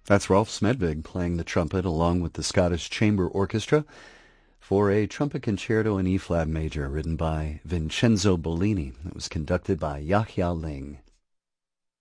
That's Rolf Smedvig playing the trumpet along with the Scottish Chamber Orchestra for a trumpet concerto in E-flat major written by Vincenzo Bellini. It was conducted by Yahya Ling.